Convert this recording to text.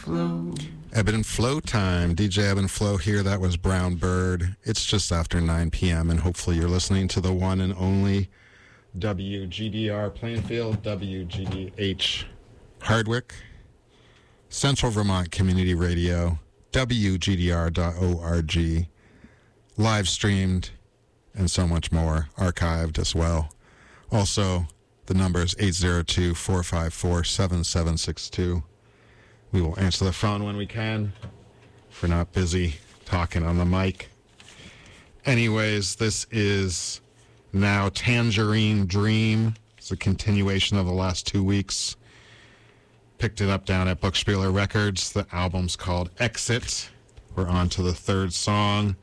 Flow. Ebb and Flow time. DJ Ebb and Flow here. That was Brown Bird. It's just after 9 p.m. and hopefully you're listening to the one and only WGDR Plainfield, WGDH Hardwick, Central Vermont Community Radio, WGDR.org, live streamed, and so much more, archived as well. Also, the number is 802-454-7762. We will answer the phone when we can if we're not busy talking on the mic. Anyways, this is now Tangerine Dream. It's a continuation of the last 2 weeks. Picked it up down at Bookspieler Records. The album's called Exit. We're on to the third song.